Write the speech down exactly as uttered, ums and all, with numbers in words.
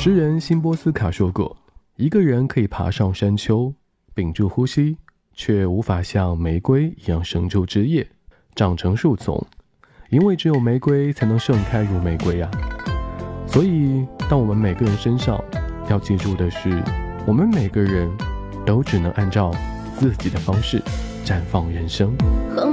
诗人辛波斯卡说过，一个人可以爬上山丘，屏住呼吸，却无法像玫瑰一样生出枝叶，长成树丛，因为只有玫瑰才能盛开如玫瑰啊。所以当我们每个人身上要记住的是，我们每个人都只能按照自己的方式绽放人生。